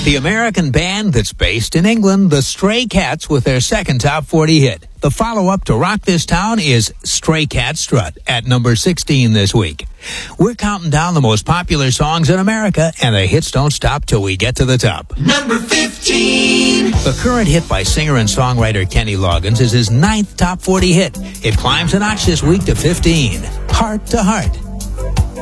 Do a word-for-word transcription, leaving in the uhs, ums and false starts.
The American band that's based in England, the Stray Cats, with their second top forty hit. The follow-up to Rock This Town is Stray Cat Strut at number sixteen this week. We're counting down the most popular songs in America, and the hits don't stop till we get to the top. Number fifteen. The current hit by singer and songwriter Kenny Loggins is his ninth top forty hit. It climbs a notch this week to fifteen. Heart to Heart.